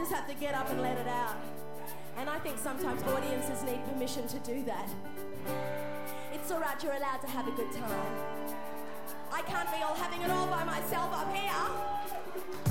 just have to get up and let it out. And I think sometimes audiences need permission to do that. It's all right, you're allowed to have a good time. I can't be all having it all by myself up here.